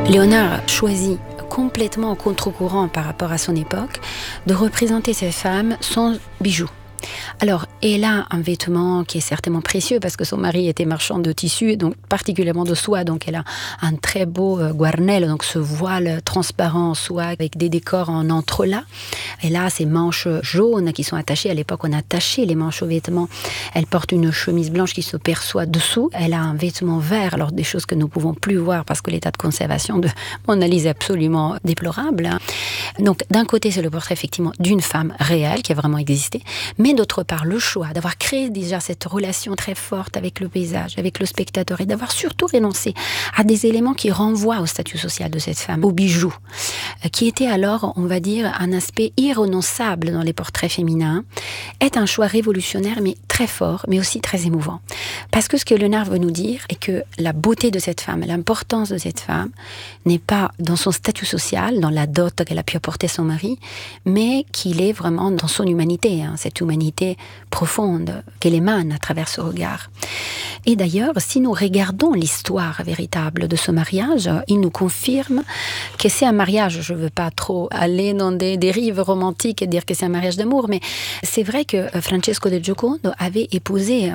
Léonard choisit complètement en contre-courant par rapport à son époque de représenter cette femme sans bijoux. Alors, elle a un vêtement qui est certainement précieux parce que son mari était marchand de tissu, donc particulièrement de soie, donc elle a un très beau guarnel, donc ce voile transparent en soie avec des décors en entrelacs. Elle a ses manches jaunes qui sont attachées. À l'époque, on attachait les manches aux vêtements. Elle porte une chemise blanche qui se perçoit dessous. Elle a un vêtement vert, alors des choses que nous ne pouvons plus voir parce que l'état de conservation de Mona Lisa est absolument déplorable. Donc, d'un côté, c'est le portrait effectivement d'une femme réelle qui a vraiment existé, mais d'autre part, le choix d'avoir créé déjà cette relation très forte avec le paysage, avec le spectateur, et d'avoir surtout renoncé à des éléments qui renvoient au statut social de cette femme, aux bijoux, qui était alors, on va dire, un aspect irrenonçable dans les portraits féminins, est un choix révolutionnaire, mais très fort, mais aussi très émouvant. Parce que ce que Léonard veut nous dire est que la beauté de cette femme, l'importance de cette femme, n'est pas dans son statut social, dans la dot qu'elle a pu apporter à son mari, mais qu'il est vraiment dans son humanité, cette humanité profonde qu'elle émane à travers ce regard. Et d'ailleurs, si nous regardons l'histoire véritable de ce mariage, il nous confirme que c'est un mariage, je ne veux pas trop aller dans des dérives romantiques et dire que c'est un mariage d'amour, mais c'est vrai que Francesco del Giocondo avait épousé